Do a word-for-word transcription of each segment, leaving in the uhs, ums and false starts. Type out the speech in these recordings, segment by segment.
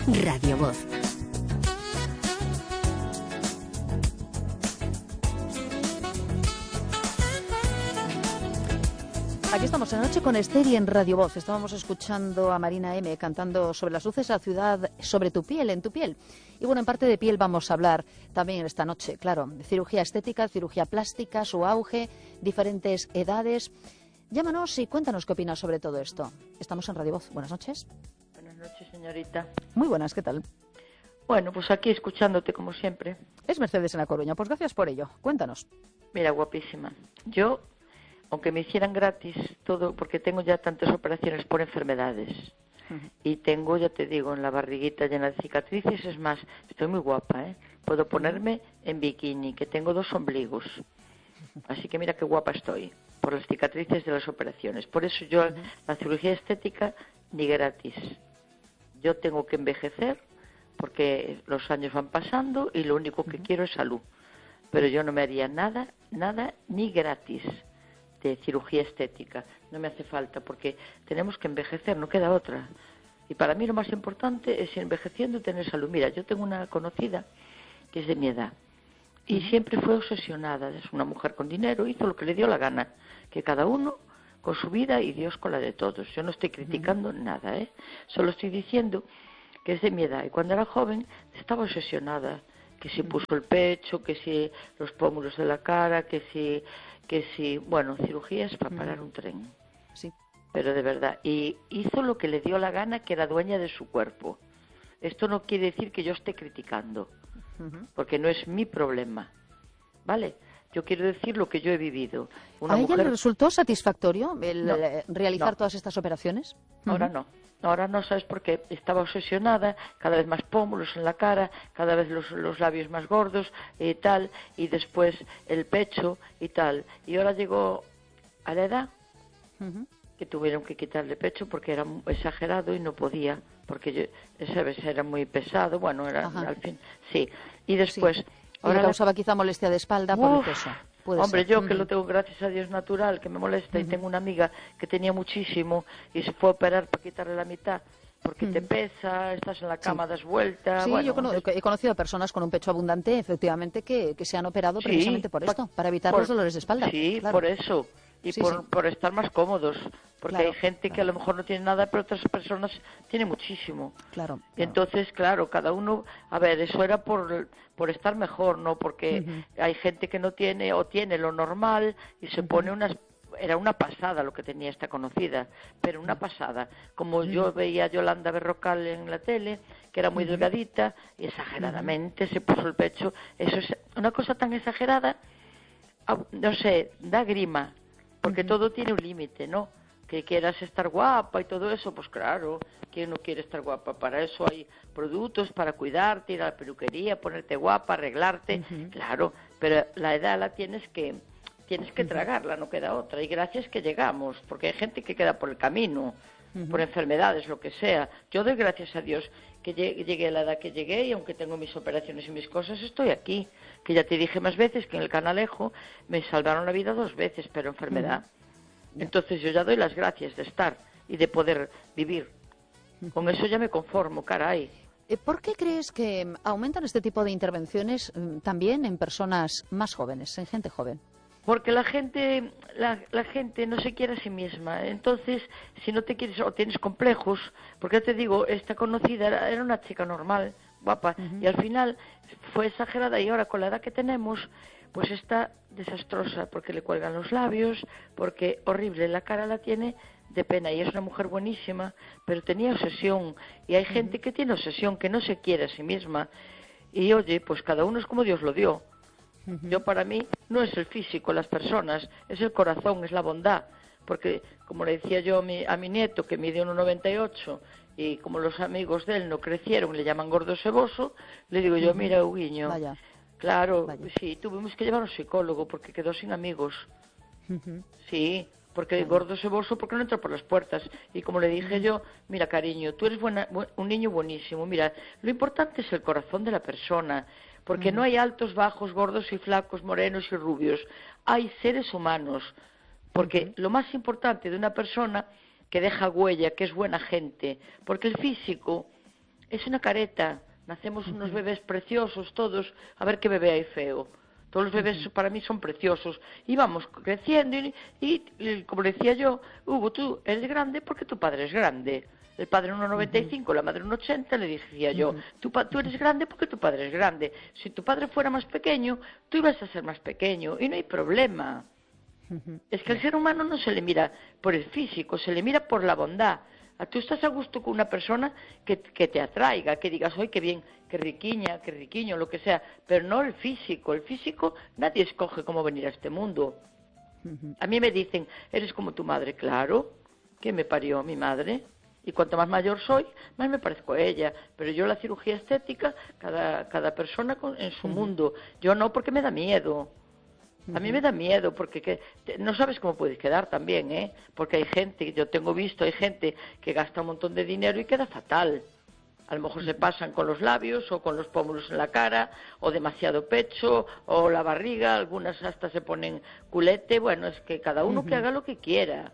Radio Voz. Aquí estamos en La Noche con Esther y en Radio Voz. Estábamos escuchando a Marina M. cantando sobre las luces de la ciudad, sobre tu piel, en tu piel. Y bueno, en parte de piel vamos a hablar también esta noche, claro, de cirugía estética, cirugía plástica, su auge, diferentes edades. Llámanos y cuéntanos qué opinas sobre todo esto. Estamos en Radio Voz. Buenas noches. Buenas noches, señorita. Muy buenas, ¿qué tal? Bueno, pues aquí escuchándote como siempre. Es Mercedes en La Coruña, pues gracias por ello. Cuéntanos. Mira, guapísima. Yo, aunque me hicieran gratis todo, porque tengo ya tantas operaciones por enfermedades, uh-huh. y tengo, ya te digo, en la barriguita llena de cicatrices, es más, estoy muy guapa, ¿eh? Puedo ponerme en bikini, que tengo dos ombligos. Así que mira qué guapa estoy, por las cicatrices de las operaciones. Por eso yo, uh-huh. la cirugía estética, ni gratis. Yo tengo que envejecer, porque los años van pasando y lo único que uh-huh. quiero es salud. Pero yo no me haría nada, nada, ni gratis de cirugía estética. No me hace falta, porque tenemos que envejecer, no queda otra. Y para mí lo más importante es, envejeciendo, tener salud. Mira, yo tengo una conocida que es de mi edad y uh-huh. siempre fue obsesionada. Es una mujer con dinero, hizo lo que le dio la gana, que cada uno con su vida y Dios con la de todos. Yo no estoy criticando uh-huh. nada, ¿eh? Solo estoy diciendo que es de mi edad y cuando era joven estaba obsesionada, que si puso el pecho, que si los pómulos de la cara, que si que si, bueno, cirugías para parar un tren. Sí. Pero de verdad, y hizo lo que le dio la gana, que era dueña de su cuerpo. Esto no quiere decir que yo esté criticando, uh-huh. porque no es mi problema, ¿vale? Yo quiero decir lo que yo he vivido. Una ¿A ella mujer... le resultó satisfactorio el no, realizar no. todas estas operaciones? Ahora Uh-huh. no. Ahora no, ¿sabes por qué? Estaba obsesionada, cada vez más pómulos en la cara, cada vez los, los labios más gordos y tal, y después el pecho y tal. Y ahora llegó a la edad uh-huh. que tuvieron que quitarle pecho porque era exagerado y no podía, porque yo, ¿sabes? Era muy pesado, bueno, era Ajá. al fin, sí. Y después... Sí. Ahora le causaba la... quizá molestia de espalda Uf, por el peso. Puede hombre, ser. yo uh-huh. que lo tengo gracias a Dios natural, que me molesta, uh-huh. y tengo una amiga que tenía muchísimo y se fue a operar para quitarle la mitad, porque uh-huh. te pesa, estás en la cama, sí. das vueltas... Sí, bueno, yo cono- he conocido a personas con un pecho abundante, efectivamente, que, que se han operado sí, precisamente por esto, pa- para evitar por, los dolores de espalda. Sí, claro. por eso, y sí, por, sí. por estar más cómodos, porque claro, hay gente claro. que a lo mejor no tiene nada, pero otras personas tienen muchísimo. Claro. Y claro. entonces, claro, cada uno... A ver, eso era por, por estar mejor, ¿no? Porque uh-huh. hay gente que no tiene o tiene lo normal y se uh-huh. pone unas... Era una pasada lo que tenía esta conocida, pero una pasada. Como uh-huh. yo veía a Yolanda Berrocal en la tele, que era muy uh-huh. delgadita, y exageradamente uh-huh. se puso el pecho. Eso es una cosa tan exagerada, no sé, da grima, porque uh-huh. todo tiene un límite, ¿no? Que quieras estar guapa y todo eso, pues claro, ¿quién no quiere estar guapa? Para eso hay productos para cuidarte, ir a la peluquería, ponerte guapa, arreglarte, uh-huh. claro, pero la edad la tienes que... Tienes que tragarla, no queda otra. Y gracias que llegamos, porque hay gente que queda por el camino, uh-huh. por enfermedades, lo que sea. Yo doy gracias a Dios que llegué a la edad que llegué y aunque tengo mis operaciones y mis cosas, estoy aquí. Que ya te dije más veces que en el Canalejo me salvaron la vida dos veces, pero enfermedad. Uh-huh. Entonces yo ya doy las gracias de estar y de poder vivir. Uh-huh. Con eso ya me conformo, caray. ¿Por qué crees que aumentan este tipo de intervenciones también en personas más jóvenes, en gente joven? Porque la gente, la, la gente no se quiere a sí misma. Entonces, si no te quieres o tienes complejos, porque ya te digo, esta conocida era, era una chica normal, guapa, uh-huh. y al final fue exagerada y ahora con la edad que tenemos, pues está desastrosa, porque le cuelgan los labios, porque horrible, la cara la tiene de pena y es una mujer buenísima, pero tenía obsesión y hay uh-huh. gente que tiene obsesión, que no se quiere a sí misma. Y oye, pues cada uno es como Dios lo dio. Uh-huh. Yo para mí no es el físico, las personas, es el corazón, es la bondad, porque como le decía yo a mi, a mi nieto que mide uno noventa y ocho y como los amigos de él no crecieron, le llaman gordo ceboso, le digo yo, uh-huh. mira, Huguiño, Vaya. claro, Vaya. sí, tuvimos que llevar a un psicólogo porque quedó sin amigos, uh-huh. sí, porque Vaya. gordo ceboso porque no entra por las puertas, y como le dije uh-huh. yo, mira cariño, tú eres buena, bu- un niño buenísimo, mira, lo importante es el corazón de la persona, porque uh-huh. no hay altos, bajos, gordos y flacos, morenos y rubios. Hay seres humanos, porque uh-huh. lo más importante de una persona que deja huella, que es buena gente, porque el físico es una careta. Nacemos unos bebés preciosos todos, a ver qué bebé hay feo. Todos los bebés para mí son preciosos. Y vamos creciendo y, y, y como decía yo, Hugo, tú eres grande porque tu padre es grande. El padre uno noventa y cinco, uh-huh. la madre uno ochenta, le decía yo, uh-huh. tú, tú eres grande porque tu padre es grande. Si tu padre fuera más pequeño, tú ibas a ser más pequeño y no hay problema. Uh-huh. Es que al ser humano no se le mira por el físico, se le mira por la bondad. Tú estás a gusto con una persona que, que te atraiga, que digas, ¡ay, qué bien, qué riquiña, qué riquiño, lo que sea! Pero no el físico. El físico nadie escoge cómo venir a este mundo. Uh-huh. A mí me dicen, eres como tu madre. Claro, que me parió mi madre. Y cuanto más mayor soy, más me parezco a ella. Pero yo la cirugía estética, cada, cada persona con, en su uh-huh. mundo. Yo no, porque me da miedo. A mí me da miedo porque que, no sabes cómo puedes quedar también, ¿eh? Porque hay gente, yo tengo visto, hay gente que gasta un montón de dinero y queda fatal. A lo mejor se pasan con los labios o con los pómulos en la cara, o demasiado pecho, o la barriga, algunas hasta se ponen culete. Bueno, es que cada uno uh-huh. que haga lo que quiera.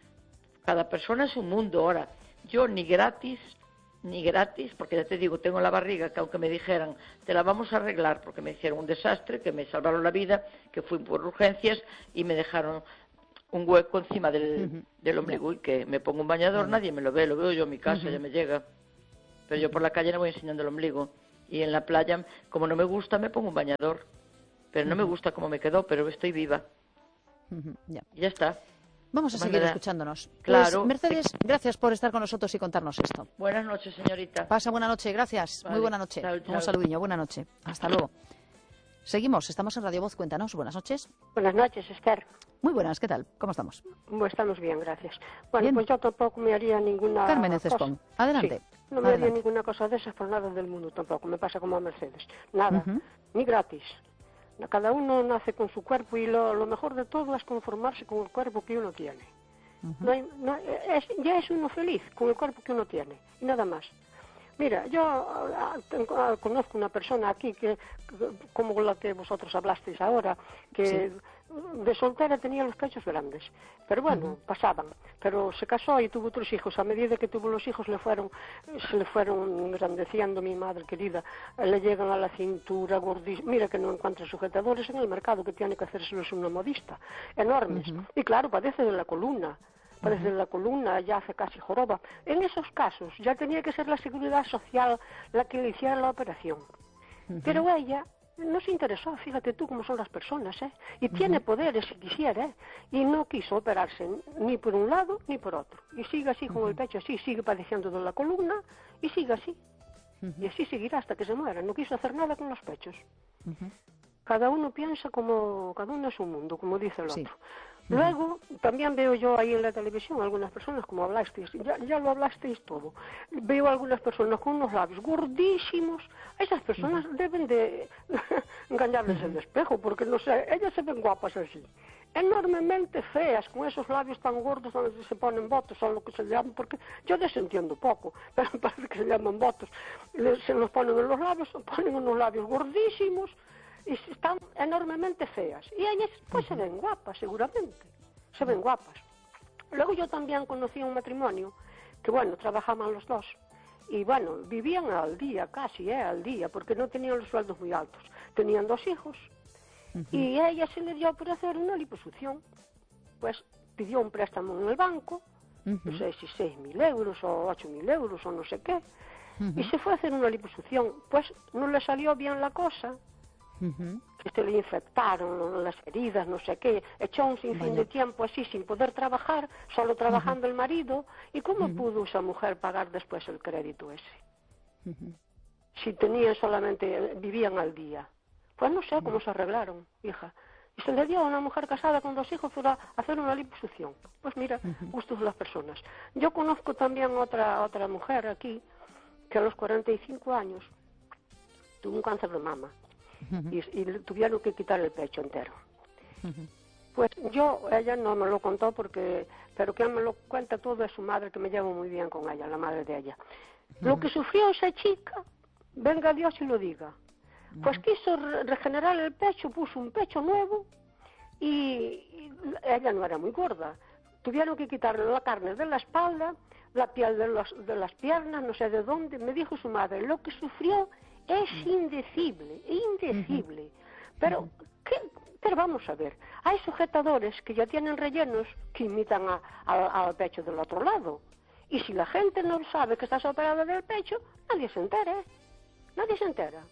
Cada persona es un mundo. Ahora, yo ni gratis... ni gratis, porque ya te digo, tengo la barriga que aunque me dijeran, te la vamos a arreglar, porque me hicieron un desastre, que me salvaron la vida, que fui por urgencias y me dejaron un hueco encima del, uh-huh. del ombligo, y que me pongo un bañador, uh-huh. nadie me lo ve, lo veo yo en mi casa, uh-huh. ya me llega, pero yo por la calle no voy enseñando el ombligo, y en la playa, como no me gusta, me pongo un bañador, pero no uh-huh. me gusta cómo me quedó, pero estoy viva, uh-huh. ya. y ya está. Vamos a seguir manera. escuchándonos. Claro. Pues, Mercedes, gracias por estar con nosotros y contarnos esto. Buenas noches, señorita. Pasa buena noche, gracias. Vale. Muy buena noche. Chao, chao. Un saludiño, buena noche. Hasta luego. Seguimos, estamos en Radio Voz, cuéntanos. Buenas noches. Buenas noches, Esther. Muy buenas, ¿qué tal? ¿Cómo estamos? Pues estamos bien, gracias. Bueno, bien. Pues yo tampoco me haría ninguna Carmen cosa. Cespón, adelante. Sí, no me adelante. haría ninguna cosa de esas por nada del mundo tampoco. Me pasa como a Mercedes. Nada, uh-huh. ni gratis. Cada uno nace con su cuerpo y lo, lo mejor de todo es conformarse con el cuerpo que uno tiene. Uh-huh. No hay, no, es, ya es uno feliz con el cuerpo que uno tiene y nada más. Mira, yo a, a, conozco una persona aquí que, como la que vosotros hablasteis ahora, que sí. de soltera tenía los pechos grandes, pero bueno, uh-huh. pasaban, pero se casó y tuvo otros hijos. A medida que tuvo los hijos le fueron, se le fueron engrandeciendo, mi madre querida, le llegan a la cintura, gordísima. Mira que no encuentra sujetadores en el mercado, que tiene que hacérselos una modista, enormes, uh-huh. y claro, padece de la columna. Padece uh-huh. de la columna, ya hace casi joroba. En esos casos ya tenía que ser la Seguridad Social la que le hiciera la operación. Uh-huh. Pero ella no se interesó, fíjate tú cómo son las personas, ¿eh? Y uh-huh. tiene poderes si quisiera, ¿eh? Y no quiso operarse ni por un lado ni por otro. Y sigue así con uh-huh. el pecho así, sigue padeciendo de la columna y sigue así. Uh-huh. Y así seguirá hasta que se muera. No quiso hacer nada con los pechos. Uh-huh. Cada uno piensa como, cada uno es un mundo, como dice el sí. otro. Luego, también veo yo ahí en la televisión algunas personas, como hablasteis, ya, ya lo hablasteis todo, veo algunas personas con unos labios gordísimos. Esas personas uh-huh. deben de engañarles uh-huh. el espejo, porque no sé, ellas se ven guapas así, enormemente feas, con esos labios tan gordos donde se ponen botos, o lo que se llaman, porque yo desentiendo poco, pero parece que se llaman botos, se los ponen en los labios, ponen unos labios gordísimos, y están enormemente feas. Y ellas pues uh-huh. se ven guapas, seguramente. Se ven guapas. Luego yo también conocí un matrimonio que, bueno, trabajaban los dos. Y, bueno, vivían al día, casi, ¿eh? Al día, porque no tenían los sueldos muy altos. Tenían dos hijos. Uh-huh. Y a ella se le dio por hacer una liposucción. Pues pidió un préstamo en el banco, uh-huh. no sé si seis mil euros o ocho mil euros o no sé qué. Uh-huh. Y se fue a hacer una liposucción. Pues no le salió bien la cosa. Uh-huh. Que se le infectaron las heridas, no sé qué, echó un sinfín Vaya. de tiempo así sin poder trabajar, solo trabajando uh-huh. el marido. ¿Y cómo uh-huh. pudo esa mujer pagar después el crédito ese? Uh-huh. Si tenían solamente, vivían al día. Pues no sé cómo uh-huh. se arreglaron, hija. Y se le dio a una mujer casada con dos hijos para hacer una liposucción. Pues mira, uh-huh. gustos de las personas. Yo conozco también otra otra mujer aquí, que a los cuarenta y cinco años tuvo un cáncer de mama. Uh-huh. Y, y le tuvieron que quitar el pecho entero. Uh-huh. Pues yo, ella no me lo contó porque, pero quien me lo cuenta todo es su madre, que me llevo muy bien con ella, la madre de ella. Uh-huh. Lo que sufrió esa chica, venga Dios y lo diga. Uh-huh. Pues quiso re- regenerar el pecho, puso un pecho nuevo y, y ella no era muy gorda. Tuvieron que quitarle la carne de la espalda, la piel de, los, de las piernas, no sé de dónde. Me dijo su madre, lo que sufrió es indecible, indecible. Pero, ¿qué? Pero vamos a ver, hay sujetadores que ya tienen rellenos que imitan a, a, al pecho del otro lado. Y si la gente no sabe que estás operada del pecho, nadie se entera, ¿eh? Nadie se entera.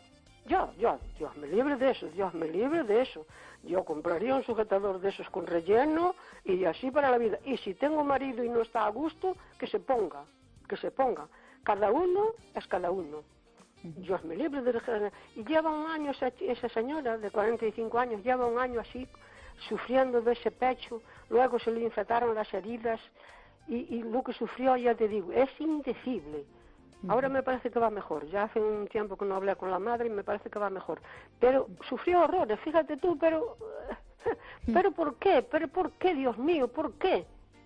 Yo, yo, Dios me libre de eso, Dios me libre de eso. Yo compraría un sujetador de esos con relleno y así para la vida. Y si tengo marido y no está a gusto, que se ponga, que se ponga. Cada uno es cada uno. Dios me libre de... Y lleva un año esa, esa señora de cuarenta y cinco años, lleva un año así, sufriendo de ese pecho, luego se le infectaron las heridas y, y lo que sufrió, ya te digo, es indecible. Ahora me parece que va mejor, ya hace un tiempo que no hablé con la madre y me parece que va mejor. Pero sufrió horrores, fíjate tú, pero... ¿Pero por qué? ¿Pero por qué, Dios mío? ¿Por qué?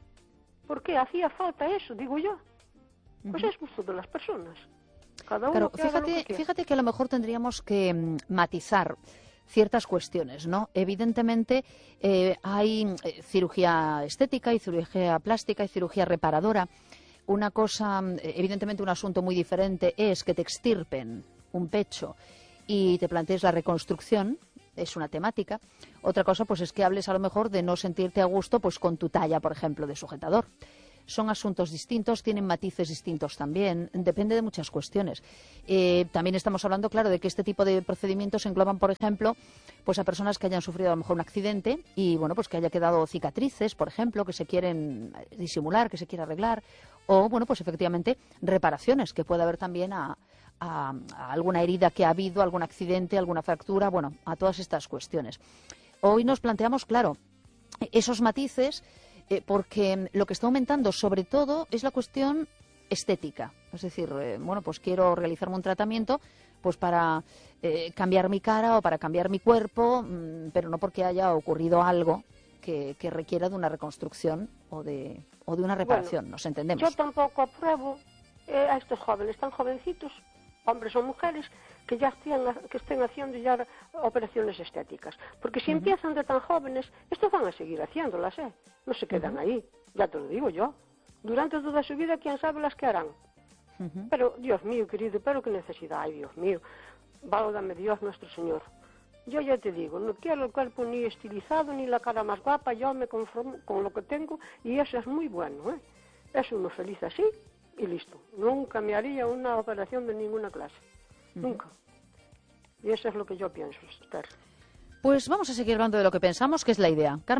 ¿Por qué hacía falta eso, digo yo? Pues es gusto de las personas. Cada uno claro, que haga lo fíjate, que fíjate que a lo mejor tendríamos que mm, matizar ciertas cuestiones, ¿no? Evidentemente eh, hay eh, cirugía estética, hay cirugía plástica, hay cirugía reparadora. Una cosa, evidentemente un asunto muy diferente es que te extirpen un pecho y te plantees la reconstrucción, es una temática. Otra cosa pues es que hables a lo mejor de no sentirte a gusto pues con tu talla, por ejemplo, de sujetador. Son asuntos distintos, tienen matices distintos también, depende de muchas cuestiones. Eh, también estamos hablando, claro, de que este tipo de procedimientos engloban, por ejemplo, pues a personas que hayan sufrido a lo mejor un accidente y, bueno, pues que haya quedado cicatrices, por ejemplo, que se quieren disimular, que se quiere arreglar, o, bueno, pues efectivamente reparaciones, que puede haber también a, a, a alguna herida que ha habido, algún accidente, alguna fractura, bueno, a todas estas cuestiones. Hoy nos planteamos, claro, esos matices, Eh, porque lo que está aumentando sobre todo es la cuestión estética. Es decir, eh, bueno, pues quiero realizarme un tratamiento pues para eh, cambiar mi cara o para cambiar mi cuerpo, mmm, pero no porque haya ocurrido algo que, que requiera de una reconstrucción o de, o de una reparación, bueno, nos entendemos. Yo tampoco apruebo eh, a estos jóvenes tan jovencitos, hombres o mujeres, que ya estén, que estén haciendo ya operaciones estéticas. Porque si uh-huh. empiezan de tan jóvenes, estos van a seguir haciéndolas, ¿eh? No se quedan uh-huh. ahí, ya te lo digo yo. Durante toda su vida, quién sabe las que harán. Uh-huh. Pero, Dios mío, querido, pero qué necesidad hay, Dios mío. Válgame Dios nuestro Señor. Yo ya te digo, no quiero el cuerpo ni estilizado, ni la cara más guapa, yo me conformo con lo que tengo y eso es muy bueno, ¿eh? Es uno feliz así y listo. Nunca me haría una operación de ninguna clase. Nunca. Y eso es lo que yo pienso, Esther. Pues vamos a seguir hablando de lo que pensamos, que es la idea. Carmen